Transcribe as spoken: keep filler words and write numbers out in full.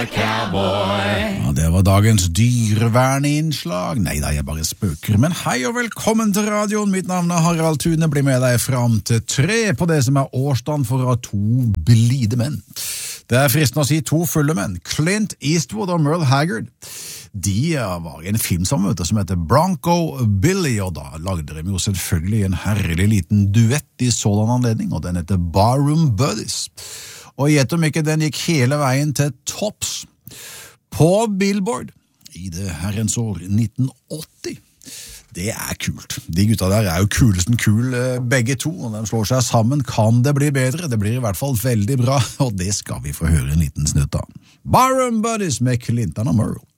Cowboy. Ja, det var dagens dyreverneinnslag. Nei da, jeg bare spøker. Men hei og velkommen til radioen. Mitt navn er Harald Thune. Blir med deg fram til tre på det som er årsdagen for å ha to blide menn. Det er fristende å si to fulle menn. Clint Eastwood og Merle Haggard. De var i en film sammen som heter Bronco Billy, og da lagde de jo selvfølgelig en herlig liten duett i sådan anledning, og den heter Barroom Buddies. Og gjett om ikke den gikk hele veien til topps på Billboard i det herrens år nitten åtti. Det er kult. De gutta der er jo kulesten kul begge to, og de slår seg sammen. Kan det bli bedre? Det blir i hvert fall veldig bra, og det skal vi få høre en liten snutt av. Barroom Buddies med Clinton og Merle.